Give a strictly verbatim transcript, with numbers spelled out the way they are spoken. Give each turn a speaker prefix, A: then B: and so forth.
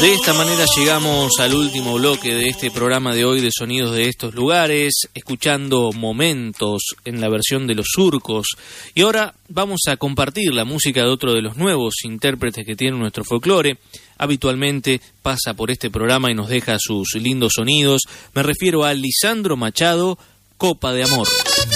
A: De esta manera llegamos al último bloque de este programa de hoy de Sonidos de estos lugares, escuchando Momentos en la versión de Los Surcos. Y ahora vamos a compartir la música de otro de los nuevos intérpretes que tiene nuestro folclore. Habitualmente pasa por este programa y nos deja sus lindos sonidos. Me refiero a Lisandro Machado, Copa de Amor.